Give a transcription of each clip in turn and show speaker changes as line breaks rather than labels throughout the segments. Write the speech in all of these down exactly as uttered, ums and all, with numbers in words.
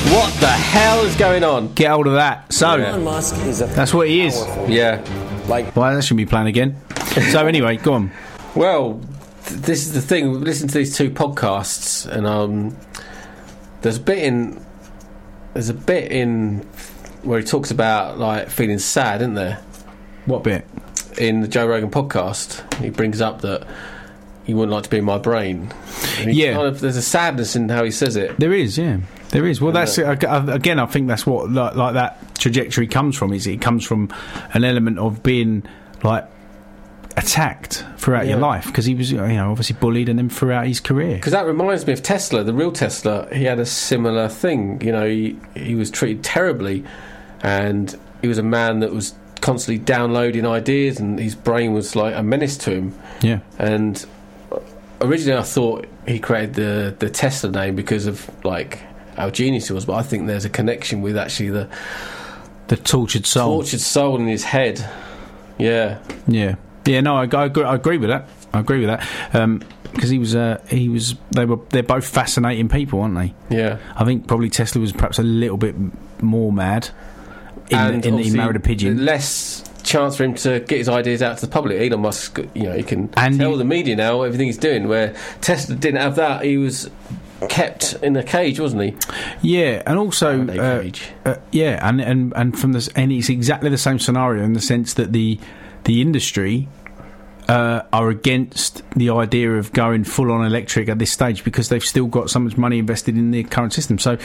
What the hell is going on?
Get hold of that. So,
Elon
Musk is a
that's what he is.
Yeah.
Like,
Well, that shouldn't be playing again. So, anyway, go on.
Well, th- this is the thing. We've listened to these two podcasts, and um, there's a bit in there's a bit in where he talks about like feeling sad, isn't there?
What bit?
In the Joe Rogan podcast, he brings up that he wouldn't like to be in my brain. And he
Yeah.
kind of, there's a sadness in how he says it.
There is, yeah. There is. Well,
And,
that's
uh,
uh, again. I think that's what like, like that trajectory comes from. Is it comes from an element of being like attacked throughout
Yeah.
your life because he was, you know, obviously bullied and then throughout his career.
Because that reminds me of Tesla, the real Tesla. He had a similar thing. You know, he, he was treated terribly, and he was a man that was constantly downloading ideas, and his brain was like a menace to him.
Yeah.
And originally, I thought he created the the Tesla name because of like how genius he was, but I think there's a connection with actually the
The tortured soul.
tortured soul in his head. Yeah,
Yeah. Yeah. No, I, I, agree, I agree with that. I agree with that. Um, because he was, uh, he was, they were, they're both fascinating people, aren't they?
yeah.
I think probably Tesla was perhaps a little bit more mad in,
And
the, in that he
obviously
married a pigeon.
Less chance for him to get his ideas out to the public. Elon Musk, you know, he can
And
tell
you-
the media now everything he's doing. Where Tesla didn't have that, he was kept in a cage, wasn't he?
Yeah, and also,
They
uh,
cage.
uh, yeah, and, and and from this, and it's exactly the same scenario in the sense that the the industry uh, are against the idea of going full on electric at this stage because they've still got so much money invested in the current system. So,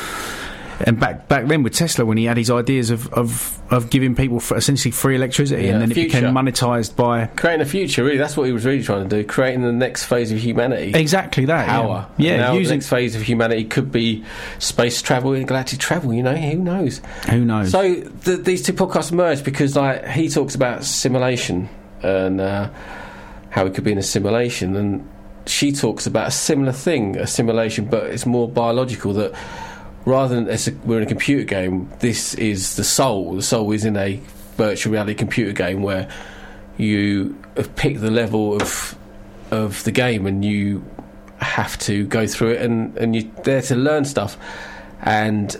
and back back then with Tesla, when he had his ideas of of, of giving people f- essentially free electricity,
Yeah,
and then it
future.
became monetized by
Creating a future, really. That's what he was really trying to do. Creating the next phase of humanity.
exactly that
Power.
Yeah,
And now
yeah using
the next phase of humanity could be space travel and galactic travel. You know, who knows?
who knows.
So th- these two podcasts merged because, like, he talks about simulation and uh, how it could be in a simulation, and she talks about a similar thing, a simulation, but it's more biological. That rather than it's a, we're in a computer game, this is the soul. The soul is in a virtual reality computer game where you have picked the level of of the game, and you have to go through it, and, and you're there to learn stuff. And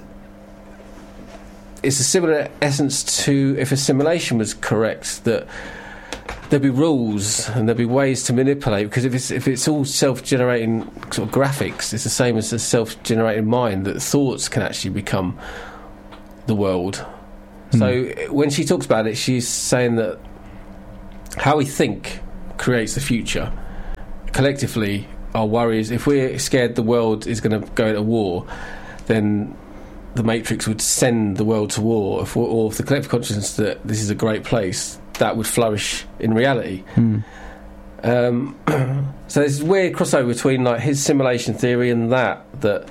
it's a similar essence to if a simulation was correct, that there'd be rules and there'd be ways to manipulate, because if it's if it's all self-generating sort of graphics, it's the same as a self-generating mind, that thoughts can actually become the world.
Hmm.
So when she talks about it, she's saying that how we think creates the future. Collectively, our worries, if we're scared the world is going to go into war, then the Matrix would send the world to war. If, or if the collective consciousness that this is a great place, that would flourish in reality.
Hmm.
Um, so there's this weird crossover between like his simulation theory and that. That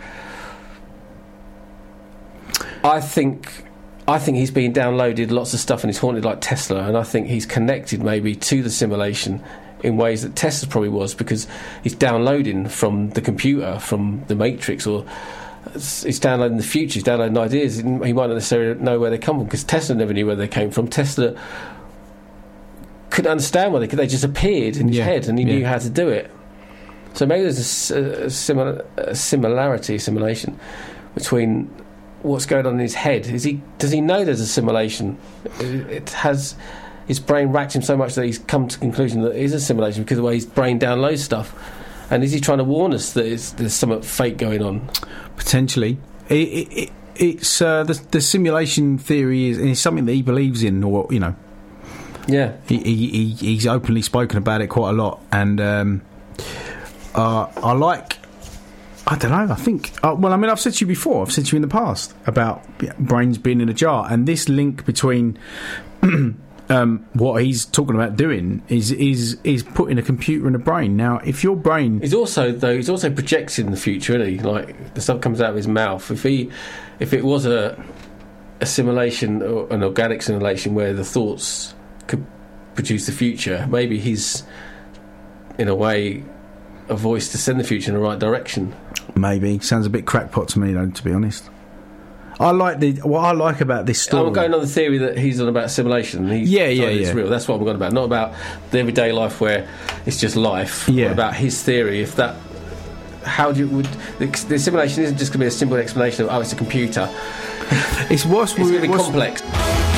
I think, I think he's been downloaded lots of stuff and he's haunted like Tesla, and I think he's connected maybe to the simulation in ways that Tesla probably was, because he's downloading from the computer, from the Matrix, or he's downloading the future, he's downloading ideas. He might not necessarily know where they come from, because Tesla never knew where they came from. Tesla couldn't understand where they they just appeared in his
Yeah,
head, and he
yeah.
knew how to do it. So maybe there's a, s- a similar a similarity, simulation between what's going on in his head. Is he does he know there's a simulation? It it has his brain racked him so much that he's come to the conclusion that it is a simulation because of the way his brain downloads stuff. And is he trying to warn us that it's, there's something fake going on?
Potentially. It, it, it, it's uh, the, the simulation theory is, is something that he believes in, or, you know,
Yeah.
he, he, he he's openly spoken about it quite a lot. And um, uh, I like, I don't know, I think, uh, well, I mean, I've said to you before, I've said to you in the past about yeah, brains being in a jar, and this link between um, what he's talking about doing is is is putting a computer in a brain. Now, if your brain...
He's also though he's also projecting the future, isn't he? Like the stuff comes out of his mouth. If he, if it was a a simulation or an organic simulation where the thoughts could produce the future, maybe he's in a way a voice to send the future in the right direction.
Maybe. Sounds a bit crackpot to me, though, to be honest. I like the what I like about this story.
I'm going on the theory that he's on about simulation. He's
Yeah, yeah,
it's
yeah.
real. That's what I'm going about. Not about the everyday life where it's just life.
Yeah.
But about his theory. If that how do you would the, the simulation isn't just going to be a simple explanation of oh it's a computer.
It's what's
It's going to be
what's,
complex.